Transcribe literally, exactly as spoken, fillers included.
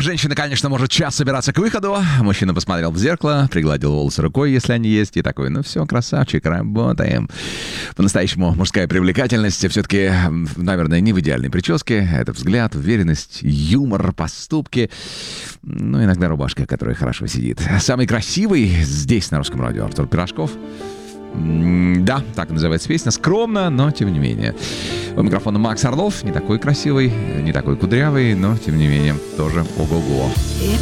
женщина, конечно, может час собираться к выходу. Мужчина посмотрел в зеркало, пригладил волосы рукой, если они есть, и такой, ну все, красавчик, работаем. По-настоящему мужская привлекательность все-таки, наверное, не в идеальной прическе. Это взгляд, уверенность, юмор, поступки. Ну, иногда рубашка, которая хорошо сидит. Самый красивый здесь, на Русском радио, Артур Пирожков. Да, так называется песня. Скромно, но тем не менее. У микрофона Макс Орлов. Не такой красивый, не такой кудрявый, но тем не менее тоже ого-го.